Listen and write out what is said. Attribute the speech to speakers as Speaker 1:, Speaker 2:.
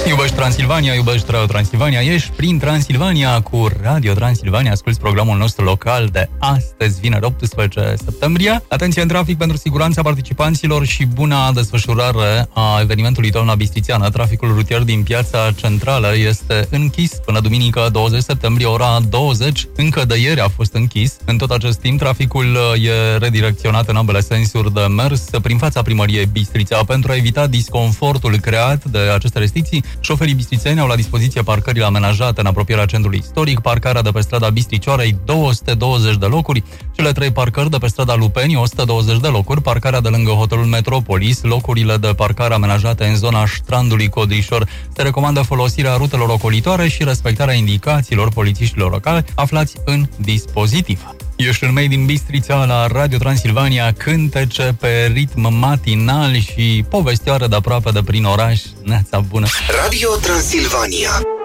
Speaker 1: Iubești Transilvania, iubești Transilvania, ești prin Transilvania cu Radio Transilvania, asculți programul nostru local de astăzi, vineri 18 septembrie. Atenție în trafic pentru siguranța participanților și buna desfășurare a evenimentului Toamna Bistrițeană. Traficul rutier din piața centrală este închis până duminică 20 septembrie, ora 20. Încă de ieri a fost închis. În tot acest timp, traficul e redirecționat în ambele sensuri de mers prin fața primăriei Bistrița. Pentru a evita disconfortul creat de aceste restricții, șoferii bistrițeni au la dispoziție parcările amenajate în apropierea centrului istoric, parcarea de pe strada Bistricioarei 220 de locuri, cele 3 parcări de pe strada Lupeni 120 de locuri, parcarea de lângă hotelul Metropolis, locurile de parcare amenajate în zona Strandului Codrișor. Se recomandă folosirea rutelor ocolitoare și respectarea indicațiilor polițiștilor locali aflați în dispozitiv. Ești în Made in Bistrița la Radio Transilvania, cântece pe ritm matinal și povestioare de aproape de prin oraș. Neața bună!
Speaker 2: Radio Transilvania.